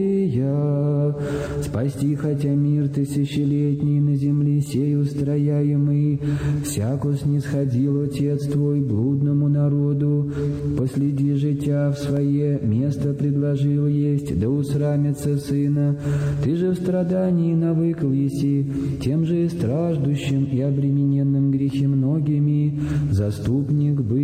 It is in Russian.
Спасти хотя мир тысячелетний на земле сей устрояемый, всяко снисходил Отец Твой блудному народу, последи житя в свое место предложил есть, да усрамится Сына. Ты же в страдании навыкл еси, тем же и страждущим и обремененным грехи многими, заступник быть.